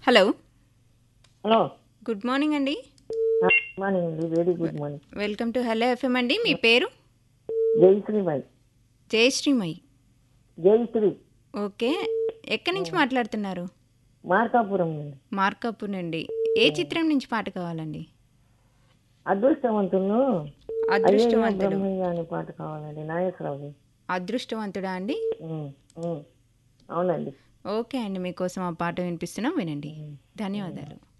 Hello. Hello. Good morning అండి. Good morning అండి. Very good morning. Welcome to hello FM అండి. మీ పేరు? జయశ్రీమయి. జయశ్రీమయి. Jayashree. Okay. ఎక్కడి నుంచి మాట్లాడుతున్నారు? మార్కాపురం నుండి. మార్కాపూర్ నుండి. ఏ చిత్రం నుంచి పాట కావాలండి? అదృష్టవంతులు అయ్యయ్య అదృష్టవంతుడు. బ్రహ్మయ్య అనే పాట కావాలండి. నాగేశ్వరరావు. అదృష్టవంతుడా అండి? అవునండి. ఓకే అండి, మీకోసం ఆ పాట వినిపిస్తున్నాం, వినండి. ధన్యవాదాలు.